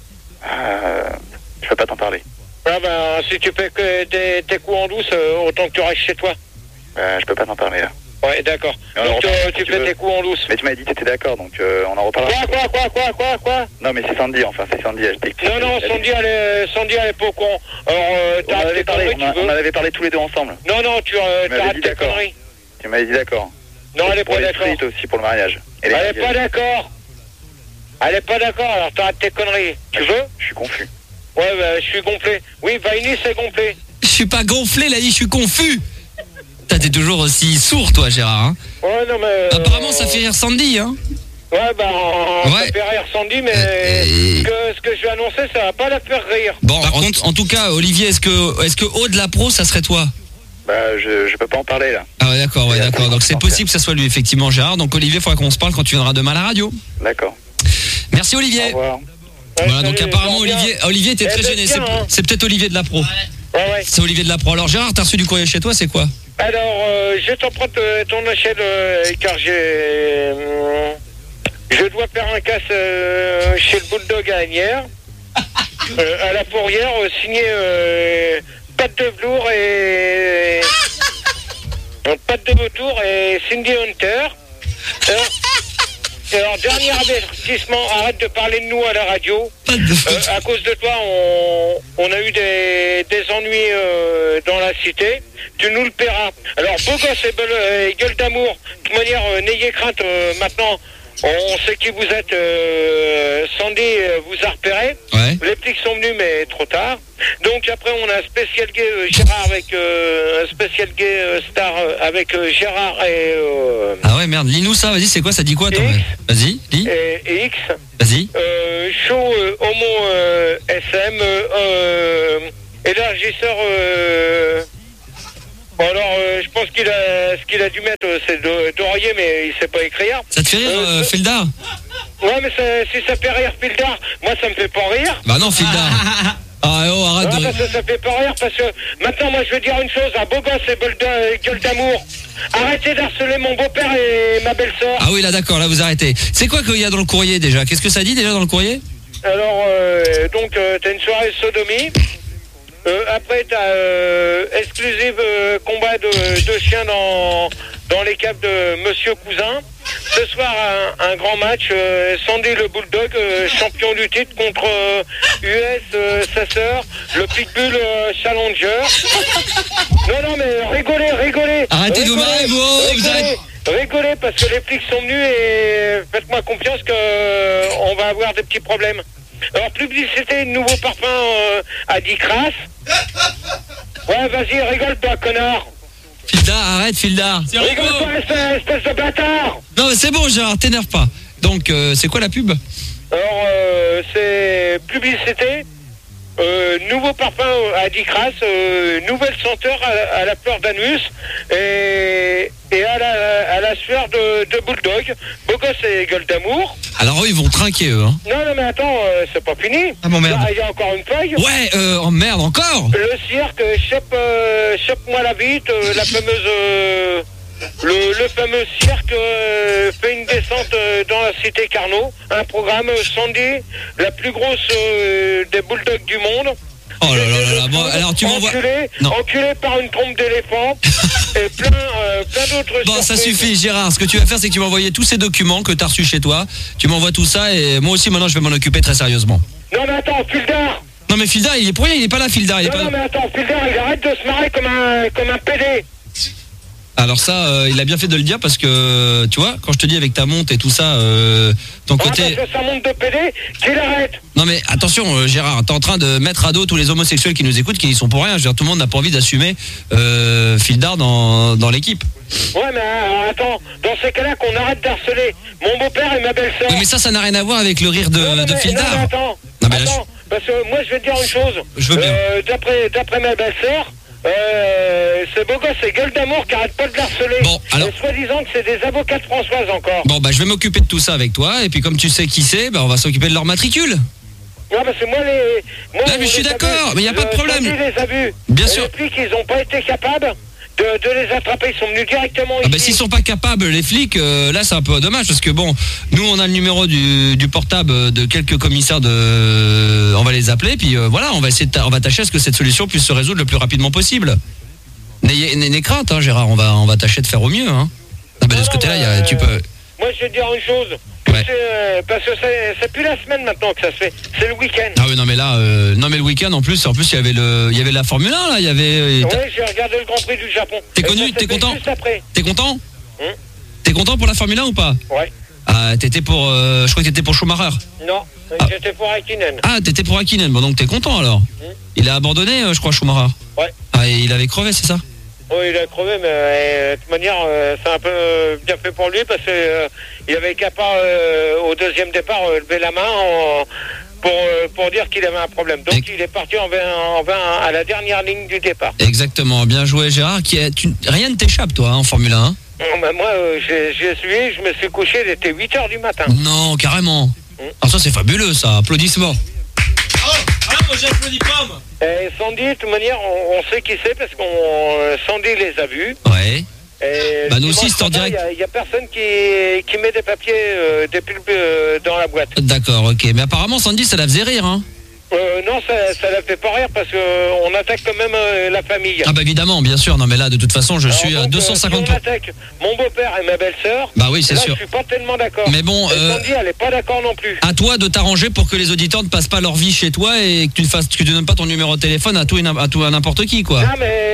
Euh, je peux pas t'en parler. Ah ben, si tu fais que des, des coups en douce, euh, autant que tu restes chez toi. Euh, je peux pas t'en parler là. Ouais, d'accord. Alors, Donc on- euh, si tu tu fais veux. des coups en douce. Mais tu m'as dit que t'étais d'accord, donc euh, on en reparlera. Quoi, quoi, quoi, quoi, quoi, quoi? Non, mais c'est Sandy, enfin, c'est Sandy. Elle t'explique. Non, non, Elle Sandy, elle est, Sandy, elle est pas au courant. Alors, euh, On en t'arrêtes avait tes parlé, conneries, on, a- tu veux? on en avait parlé tous les deux ensemble. Non, non, tu euh, Tu m'avais t'arrêtes dit tes d'accord. conneries. Tu m'avais dit d'accord. Non, elle est Pour pas les d'accord. frites aussi pour le mariage. Et les Elle est mariages. pas d'accord. Elle est pas d'accord, alors t'arrêtes tes conneries. Tu veux? Je suis confus. Ouais, bah, je suis gonflé. Oui, Vaini, c'est gonflé. Je suis pas gonflé, là, dit, je suis confus. Putain, t'es toujours aussi sourd, toi, Gérard. Hein. Ouais, non, mais... euh, Apparemment, ça fait rire Sandy, hein. Ouais, bah, Ouais. ça fait rire Sandy, mais Euh, ce, que, ce que je vais annoncer, ça va pas la faire rire. Bon, en, en tout cas, Olivier, est-ce que, est-ce que Au de la Pro, ça serait toi? Bah, je, je peux pas en parler là. Ah ouais, d'accord, ouais, d'accord. Donc c'est possible que ça soit lui, effectivement, Gérard. Donc Olivier, il faudra qu'on se parle quand tu viendras demain à la radio. D'accord. Merci Olivier. Au revoir. Voilà, donc apparemment Olivier, Olivier était Eh très ben, gêné. tiens, C'est, hein. c'est peut-être Olivier de la Pro. Ouais, ouais. C'est Olivier de la Pro. Alors Gérard, t'as reçu du courrier chez toi, c'est quoi? Alors, euh, je t'emprunte euh, ton échelle, euh, car j'ai... euh, je dois faire un casse euh, chez le Bulldog à Agnières, euh, à la Fourrière, euh, signé euh, Pâte de velours et... euh, Pâte de vautour et Cindy Hunter. Euh, alors, dernier avertissement, arrête de parler de nous à la radio. Euh, à cause de toi, on, on a eu des, des ennuis euh, dans la cité. Tu nous le paieras. Alors, beau gosse et, belle- et gueule d'amour. De toute manière, euh, n'ayez crainte, euh, maintenant, On sait qui vous êtes. Euh, Sandy euh, vous a repéré. Ouais. Les flics sont venus, mais trop tard. Donc après, on a un spécial gay euh, Gérard avec euh, un spécial gay euh, star euh, avec euh, Gérard et. Euh, Ah ouais, merde. Lis-nous ça, vas-y, c'est quoi, ça dit quoi, toi? Vas-y, lis. et, et X. Vas-y. Euh, show euh, homo euh, S M. Euh, euh, élargisseur. Euh, Bon alors, euh, je pense qu'il a, ce qu'il a dû mettre, euh, c'est de- d'oreiller, mais il sait pas écrire. Ça te fait rire, euh, Euh, Fildar? Ouais, mais ça- si ça fait rire Fildar, moi ça me fait pas rire. Bah non, Fildar. Ah oh, arrête Ouais, de... parce que ça fait pas rire, parce que maintenant, moi je veux dire une chose, un beau gosse et bol de- gueule d'amour. Arrêtez d'harceler mon beau-père et ma belle-sœur. Ah oui, là, d'accord, là, vous arrêtez. C'est quoi qu'il y a dans le courrier, déjà? Qu'est-ce que ça dit, déjà, dans le courrier? Alors, euh, donc, euh, t'as une soirée sodomie. Euh, après, t'as euh, exclusive euh, combat de, de chiens dans, dans les caves de Monsieur Cousin. Ce soir, un, un grand match. Euh, Sandy le Bulldog, euh, champion du titre contre euh, U S, euh, sa sœur, le Pitbull euh, Challenger. Non, non, mais rigolez, rigolez. Arrêtez de vous Rigolez, marrer, vous, oh, vous rigolez, arrêtez. rigolez, parce que les flics sont venus et faites-moi confiance que euh, on va avoir des petits problèmes. Alors, publicité, nouveau parfum euh, à dix crasses. Ouais, vas-y, rigole toi, connard. Fildar, arrête, Fildar. Rigole pas, espèce, espèce de bâtard. Non, mais c'est bon, Gérard, t'énerve pas. Donc, euh, c'est quoi la pub? Alors, euh, c'est publicité, euh, nouveau parfum à dix crasses, euh, nouvelle senteur à, à la fleur d'anus et, et à, la, à la sueur de, de Bulldog. Beau gosse et gueule d'amour. Alors, eux, ils vont trinquer, eux, hein. Non, non, mais attends, euh, c'est pas fini. Ah bon, merde. Il y a encore une feuille. Ouais, euh, oh merde, encore? Le cirque, chope, euh, chope-moi la bite, euh, la fameuse, euh, le, le fameux cirque euh, fait une descente euh, dans la cité Carnot. Un programme euh, Sandy, la plus grosse euh, des bulldogs du monde. Oh là là là là, bon, alors tu m'envoies... Enculé, Non. enculé par une trompe d'éléphant et plein, euh, plein d'autres Bon, ça surprises. suffit, Gérard. Ce que tu vas faire, c'est que tu vas envoyer tous ces documents que tu as reçus chez toi. Tu m'envoies tout ça et moi aussi, maintenant, je vais m'en occuper très sérieusement. Non mais attends, Fildar. Non, mais Fildar, il est pour rien, il est pas là, Fildar. Il est Non, pas... non mais attends, Fildar, il arrête de se marrer comme un, comme un pédé. Alors ça, euh, il a bien fait de le dire parce que, tu vois, quand je te dis avec ta monte et tout ça, euh, ton Ah, côté... parce que ça monte de pédé, qu'il arrête. Non mais attention, euh, Gérard, t'es en train de mettre à dos tous les homosexuels qui nous écoutent, qui n'y sont pour rien. Je veux dire, tout le monde n'a pas envie d'assumer euh, Fildar dans, dans l'équipe. Ouais, mais euh, attends, dans ces cas-là, qu'on arrête d'harceler mon beau-père et ma belle-sœur. Oui, mais ça, ça n'a rien à voir avec le rire de, non, non, de mais, Fildar. non, mais attends, Non, mais là, attends, parce que moi, je vais te dire une chose. Je veux bien. Euh, d'après, d'après ma belle-sœur, euh, ce beau gosse, c'est gueule d'amour qui arrête pas de l'harceler. Bon, alors- Et soi-disant que c'est des avocats de Françoise encore. Bon, bah je vais m'occuper de tout ça avec toi. Et puis comme tu sais qui c'est, bah on va s'occuper de leur matricule. Ouais, parce que moi, les. Moi, Là, mais on je suis les a d'accord, vus. mais y a pas de Le- problème. Sandy les a vus. Bien Et sûr. Les flics, ils n'ont pas été capables de, de les attraper. Ils sont venus directement Ah ici. bah s'ils sont pas capables, les flics, euh, là c'est un peu dommage parce que bon, nous on a le numéro du, du portable de quelques commissaires de, on va les appeler puis euh, voilà, on va essayer, de ta- on va tâcher à ce que cette solution puisse se résoudre le plus rapidement possible. N'ayez n'ayez crainte, hein, Gérard, on va, on va tâcher de faire au mieux. Hein. Ah bah de ce côté-là, il y a- tu peux. Moi, je vais te dire une chose. Ouais. C'est, euh, parce que c'est, c'est plus la semaine maintenant que ça se fait. C'est le week-end. Ah oui non mais là, euh, non mais le week-end en plus, en plus il y avait le, il y avait la Formule un là, il y avait. euh, t'as- Oui, j'ai regardé le Grand Prix du Japon. T'es Et connu, ça s'est t'es fait content Juste après. T'es content Hum T'es content pour la Formule un ou pas? Ouais. Ah t'étais pour, euh, je crois que t'étais pour Schumacher. Non, j'étais pour Hakkinen. Ah t'étais pour Hakkinen, bon donc t'es content alors. Il a abandonné, euh, je crois, Schumacher. Ouais. Ah et il avait crevé, c'est ça? Oui, il a crevé, mais euh, de toute manière, euh, c'est un peu euh, bien fait pour lui parce qu'il euh, avait qu'à pas, euh, au deuxième départ, euh, lever la main en- pour, euh, pour dire qu'il avait un problème. Donc il est parti en vingt, en vingt à la dernière ligne du départ. Exactement, bien joué Gérard. Qui est, tu, rien ne t'échappe toi hein, en Formule un. Hein Bon, ben, moi, euh, j'ai, j'ai suivi, je me suis couché, il était huit heures du matin. non, carrément. Hum. Ah ça c'est fabuleux ça, applaudissements. Ah, moi j'applaudis pas, moi. Et Sandy, de toute manière, on, on sait qui c'est parce qu'on euh, Sandy les a vus. Ouais. Et Bah, nous dimanche aussi, c'est en matin, direct. Il n'y a, a personne qui, qui met des papiers, euh, des pulpes euh, dans la boîte. D'accord, ok. Mais apparemment Sandy ça la faisait rire hein. Euh, non, ça, ça la fait pas rire parce qu'on attaque quand même euh, la famille. Ah bah évidemment, bien sûr. Non mais là de toute façon je Alors, suis à donc, deux cent cinquante euh, si on attaque mon beau-père et ma belle-sœur. Bah oui, c'est là, sûr. Je suis pas tellement d'accord. Mais bon, Et euh, Sandy, elle est pas d'accord non plus. À toi de t'arranger pour que les auditeurs ne passent pas leur vie chez toi et que tu ne fasses, que tu donnes pas ton numéro de téléphone à tout et n'im- à tout à n'importe qui quoi. Non mais.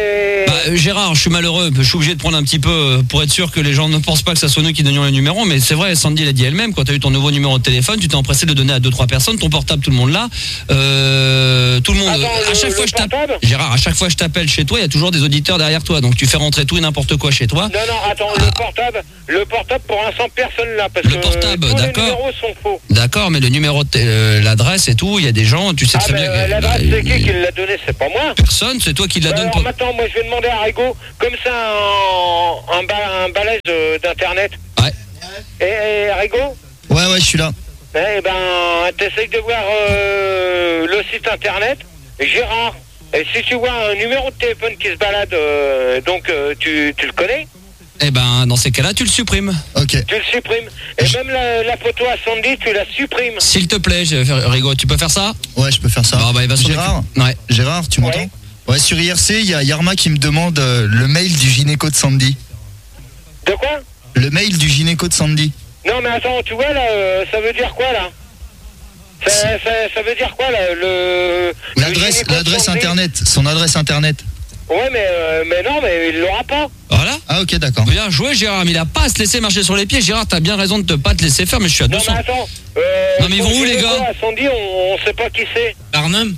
Bah, euh, Gérard, je suis malheureux, je suis obligé de prendre un petit peu euh, pour être sûr que les gens ne pensent pas que ça soit nous qui donnions les numéros, mais c'est vrai, Sandy l'a dit elle-même, quand tu as eu ton nouveau numéro de téléphone, tu t'es empressé de le donner à deux trois personnes, ton portable tout le monde l'a. Euh, tout le monde Attends, à le- chaque le fois je portable t'appelle Gérard, à chaque fois je t'appelle chez toi, il y a toujours des auditeurs derrière toi. Donc tu fais rentrer tout et n'importe quoi chez toi. Non, non, attends, le portable, le portable pour l'instant personne là, parce Le que portable, tous les d'accord. numéros sont faux. D'accord, mais le numéro de t- euh, l'adresse et tout, il y a des gens, tu sais Ah, très mais bien euh, que- l'adresse, bah, c'est qui qui l'a donné? C'est pas moi. personne, c'est toi qui la Bah, donnes alors pour... maintenant, moi je vais demander à Rigaud, comme c'est un, un, ba- un balèze euh, d'internet. Ouais. Et, et Rigaud, Ouais, ouais, je suis là. eh ben, t'essayes de voir euh, le site internet, Gérard. Et si tu vois un numéro de téléphone qui se balade, euh, donc euh, tu, tu le connais, Eh ben, dans ces cas-là, tu le supprimes. Ok. tu le supprimes. Et même la, la photo à Sandy, tu la supprimes. S'il te plaît, je vais faire- Rigaud, tu peux faire ça? Ouais, je peux faire ça. Bon, bah, il va s'en Gérard, occuper. Ouais. Gérard, tu m'entends? Ouais. Ouais, sur I R C, il y a Yarma qui me demande euh, le mail du gynéco de Sandy. De quoi? Le mail du gynéco de Sandy. Non mais attends, tu vois là, euh, ça veut dire quoi là? ça, ça, ça veut dire quoi là? Le L'adresse, le gynéco de l'adresse Sandy. internet, son adresse internet. Ouais mais, euh, mais non mais il l'aura pas. Voilà. Ah ok, d'accord. Bien joué, Gérard, mais il a pas à se laisser marcher sur les pieds. Gérard, t'as bien raison de ne pas te laisser faire, mais je suis à Non deux cents. mais attends. Euh, Non, mais ils vont son où, les gynéco gars? à Sandy, on, on sait pas qui c'est. Barnum.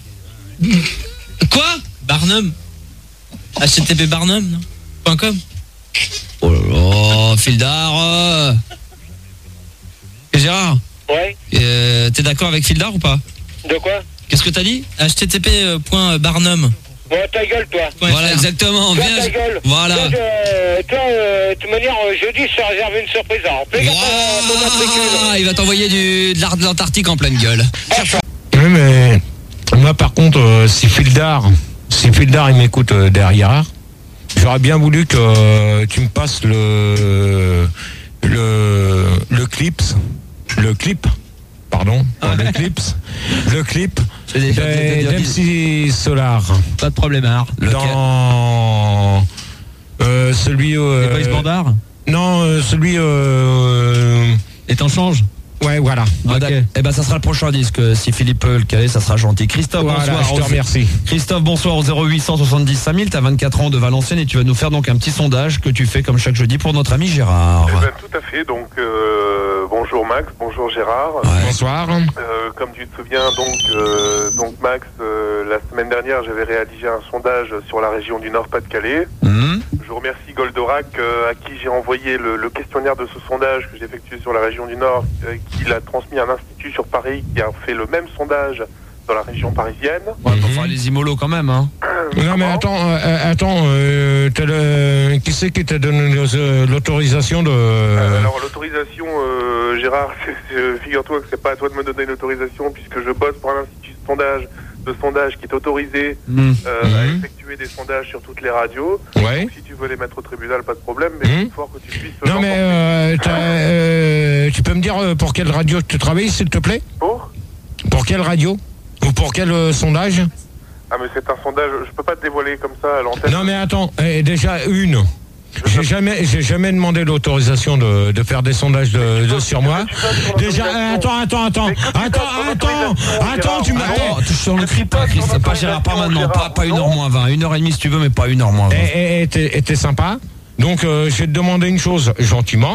Quoi? Barnum. H T T P Barnum, non Point .com. Oh là là, Fildar. euh. Et Gérard, Ouais. euh, t'es d'accord avec Fildar ou pas? De quoi? Qu'est-ce que t'as dit? H T T P point Barnum. Bon ta gueule toi. Voilà, exactement. Toi, Bien. ta gueule. Voilà. Toi, euh, toi euh, de toute manière, euh, jeudi, je te réserve une surprise. Alors, fais gaffe à ton matricule. Ah, il va t'envoyer du, de l'art- de l'Antarctique en pleine gueule. Oui, mais moi, par contre, euh, si Fildar, si Fildar, il m'écoute euh, derrière, j'aurais bien voulu que euh, tu me passes le, le, le clip, le clip, pardon, pas le clip, le clip d'M C Solar. Pas de problème, hein. Dans euh, celui. Euh, Les Boys Bandar. Non, euh, celui. Euh, Et t'en changes. Ouais, voilà. Ok. Eh ben, ça sera le prochain disque. Si Philippe peut le caler, ça sera gentil. Christophe, Voilà, bonsoir. je te Au- remercie. Christophe, bonsoir au zéro huit cent soixante-dix cinq mille. T'as vingt-quatre ans de Valenciennes et tu vas nous faire donc un petit sondage que tu fais comme chaque jeudi pour notre ami Gérard. Eh ben, tout à fait. Donc, euh, bonjour Max, bonjour Gérard. Bonsoir. Euh, comme tu te souviens, donc, euh, donc Max, euh, la semaine dernière, j'avais réalisé un sondage sur la région du Nord-Pas-de-Calais. Mmh. Je remercie Goldorak, euh, à qui j'ai envoyé le, le questionnaire de ce sondage que j'ai effectué sur la région du Nord, euh, qui l'a transmis à un institut sur Paris qui a fait le même sondage dans la région parisienne. Ouais, enfin, les Imolos quand même, hein. Non mais attends, euh, attends, euh, t'as le- qui c'est qui t'a donné euh, l'autorisation de... Euh, alors l'autorisation, euh, Gérard, c'est- c'est- figure-toi que c'est pas à toi de me donner l'autorisation puisque je bosse pour un institut de sondage, de sondage qui est autorisé Mmh. euh, Mmh. à effectuer des sondages sur toutes les radios. Ouais. Donc, si tu veux les mettre au tribunal, pas de problème, mais Mmh. il faut que tu puisses... Non mais euh, t'as, euh, tu peux me dire euh, pour quelle radio tu travailles s'il te plaît? Pour Pour quelle radio? Ou pour quel euh, sondage? Ah mais c'est un sondage, je peux pas te dévoiler comme ça à l'antenne. Non mais attends, eh, déjà une. J'ai jamais, j'ai jamais demandé l'autorisation de, de faire des sondages de, de sur moi. Déjà, euh, attends, attends, attends, attends, attends, attends, tu m'as. Oh, tu sur le cri pas, Chris, c'est pas Gérard, pas maintenant, pas, pas une heure moins vingt, une heure et demie si tu veux, mais pas une heure moins vingt. Et t'es et t'es sympa. Donc, euh, je vais te demander une chose, gentiment.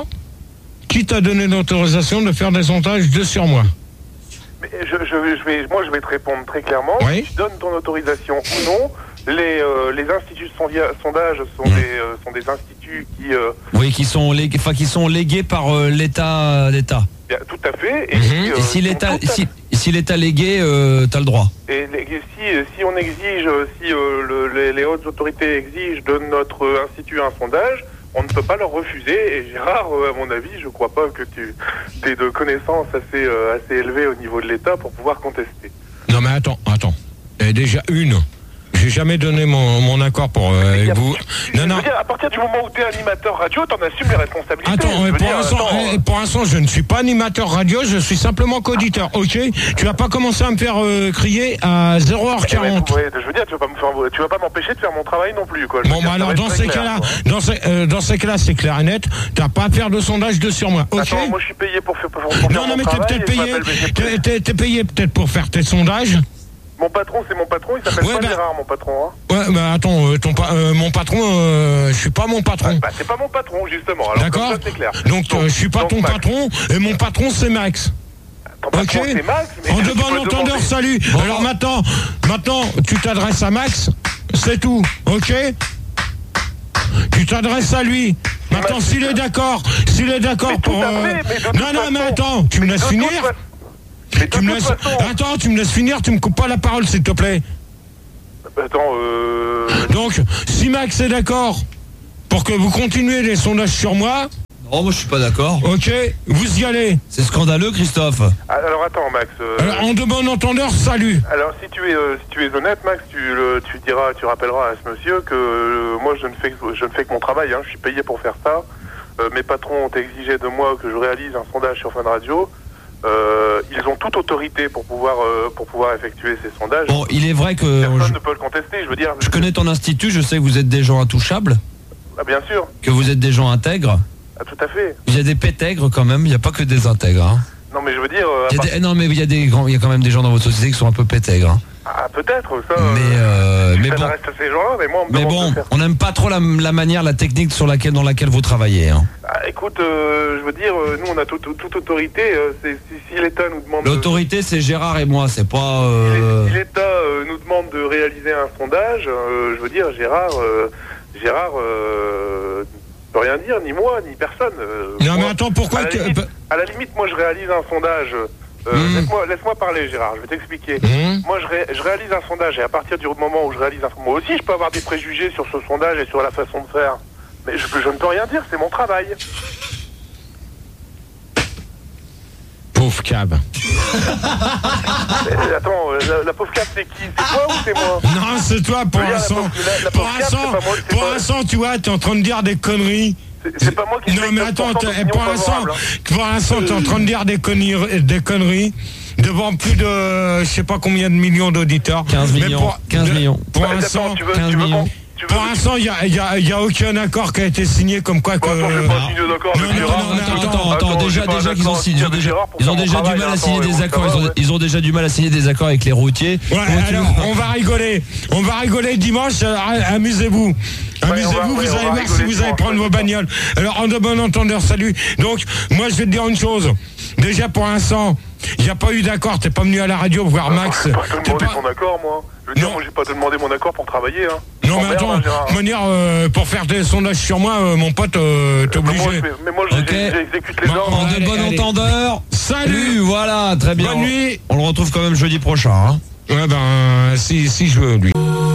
Qui t'a donné l'autorisation de faire des sondages de sur moi? Mais je, je, je vais, moi je vais te répondre très clairement. Oui. Tu donnes ton autorisation ou non. Les, euh, les instituts de sondia- sondage sont, des, euh, sont des instituts qui... euh, Oui, qui sont, lég- enfin, qui sont légués par euh, l'État. l'État. bien, tout à fait. Et, Mhm. qui, Et euh, si sont l'État, tout à- si, si l'État légué, euh, t'as le droit. Et les- si, si on exige, si euh, le- les, les hautes autorités exigent de notre euh, institut un sondage, on ne peut pas leur refuser. Et Gérard, euh, à mon avis, je crois pas que tu aies de connaissances assez, euh, assez élevées au niveau de l'État pour pouvoir contester. Non mais attends, attends. Eh, déjà une. J'ai jamais donné mon, mon accord pour euh, avec vous. Je Non, veux non. dire, à partir du moment où tu es animateur radio, t'en assumes les responsabilités. Attends, Je mais veux pour dire, l'instant, attends, eh, pour l'instant, je ne suis pas animateur radio, je suis simplement qu'auditeur, ok? Tu vas pas commencer à me faire euh, crier à zéro heure quarante. Ouais, je veux dire, tu vas pas me faire- tu vas pas m'empêcher de faire mon travail non plus, quoi. Je veux Bon, dire, bah ça alors, reste dans très ces clair, cas-là, quoi. dans ces, euh, dans ces cas-là, c'est clair et net, t'as pas à faire de sondage de sur moi, ok? Attends, moi je suis payé pour faire, pour faire Non, mon non, mais t'es travail, peut-être et je payé, m'appelle B G P. t'es- t'es t'es payé peut-être pour faire tes sondages. Mon patron, c'est mon patron, il s'appelle Ouais, pas bah- Gérard, mon patron. Hein. Ouais, bah attends, euh, ton pa- euh, mon patron, euh, je suis pas mon patron. Bah, c'est pas mon patron, justement. Alors, D'accord. comme ça, c'est clair. Donc, euh, je suis pas donc, ton Max. patron et mon patron c'est Max. Ton patron, Ok. c'est Max, mais En tu de peux bon me entendeur, demander- salut. Alors maintenant, maintenant, tu t'adresses à Max, c'est tout, ok? Tu t'adresses à lui. Maintenant, s'il est d'accord, s'il est d'accord pour. à euh, fait, mais de toute Non, non, mais attends, tu me laisses de finir. toute fa- Mais de Tu me toute laisses. façon- Attends, tu me laisses finir. Tu me coupes pas la parole, s'il te plaît. Attends, euh... Donc, si Max est d'accord pour que vous continuez les sondages sur moi. Non, moi je suis pas d'accord. Ok, vous y allez. C'est scandaleux, Christophe. Alors attends, Max. euh, Alors, en de bon entendeur, salut. Alors si tu es euh, si tu es honnête, Max, tu le, tu diras, tu rappelleras à ce monsieur que euh, moi je ne fais que, je ne fais que mon travail. Hein, je suis payé pour faire ça. Euh, mes patrons ont exigé de moi que je réalise un sondage sur Fun Radio. Euh, ils ont toute autorité pour pouvoir euh, pour pouvoir effectuer ces sondages. Bon, il est vrai que Personne je, ne peut le contester. Je veux dire. je connais ton institut, je sais que vous êtes des gens intouchables, Ah, bien sûr. que vous êtes des gens intègres. Ah, tout à fait. Il y a des pétègres quand même, il n'y a pas que des intègres. Hein. Non mais je veux dire. euh, à Il y a part- des- non mais il y a des grands, il y a quand même des gens dans votre société qui sont un peu pétègres. Hein. Ah, peut-être ça. Mais euh, mais ça bon, reste ces gens-là, mais moi on me mais demande bon, de faire. on n'aime pas trop la, la manière, la technique sur laquelle dans laquelle vous travaillez. Hein. Ah, écoute, euh, je veux dire, euh, nous on a toute, toute- toute autorité. euh, c'est- si, si l'État nous demande. de- L'autorité c'est Gérard et moi, c'est pas. euh, Si l'État euh, nous demande de réaliser un sondage, euh, je veux dire, Gérard, euh, Gérard euh, ne peut rien dire, ni moi, ni personne. euh, Non, mais moi, attends, pourquoi à la, que- limite, à la limite, moi, je réalise un sondage. euh, Mmh. laisse-moi, laisse-moi parler, Gérard. Je vais t'expliquer. Mmh. Moi, je, ré- je réalise un sondage et à partir du moment où je réalise un, moi aussi, je peux avoir des préjugés sur ce sondage et sur la façon de faire. Mais je, je ne peux rien dire. C'est mon travail. Pauvre cab. Mais, attends, euh, la, la pauvre cap, c'est qui? C'est toi ou c'est moi? Non, c'est toi, pour Regarde, la l'instant. pauvre- la- la Pour pauvre cap, l'instant, c'est pas moi, c'est pour pas- l'instant, tu vois, t'es en train de dire des conneries. C'est pas moi qui Non, fais mais neuf pour attends, cent t'es- d'opinion pour l'instant, favorable, hein. pour l'instant, t'es en train de dire des conneries, des conneries devant plus de, je sais pas combien de millions d'auditeurs. quinze Mais millions, pour- quinze de- millions. Pour Bah, l'instant, attends, tu veux- quinze tu veux millions. qu'on- tu veux- Pour l'instant, il y a, il y a- il y a aucun accord qui a été signé comme quoi que. Attends, je vais pas signer d'accord Non, avec non, Gérard. non, non, Attends, attends, attends, attends, attends, déjà, j'ai pas déjà un qu'ils ont accord signé, ils ont avec déjà, Gérard pour ils ont faire mon déjà du travail, mal à hein, signer attends, des ça accords, va, ils ont, ouais. ils ont déjà du mal à signer des accords avec les routiers. Ouais, Comment tu alors, veux- on va rigoler. On va rigoler dimanche. euh, Amusez-vous. Amusez-vous, on va- vous ouais, on allez va voir si rigoler vous allez dimanche, prendre vos bagnoles. Alors, en de bon entendeur, salut. Donc, moi, je vais te dire une chose. Déjà, pour l'instant, il n'y a pas eu d'accord. T'es pas venu à la radio voir Max. Je vais pas te T'es demander pas- ton accord, moi. Je veux dire, moi, j'ai pas te demander mon accord pour travailler, hein. Non, mais Emmerde, attends, hein, Gérard. de manière, euh, pour faire des sondages sur moi, euh, mon pote, euh, t'es Mais obligé. moi, je fais- mais moi, je- Ok. j'ai- j'exécute les Bon, ordres. En de allez, bon allez. entendeur. Salut. Voilà, très bien. Bonne nuit. On le retrouve quand même jeudi prochain. Hein. Ouais, ben, si, si je veux, lui.